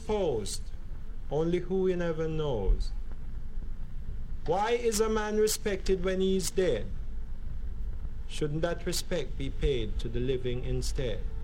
exposed, only who he never knows. Why is a man respected when he is dead? Shouldn't that respect be paid to the living instead?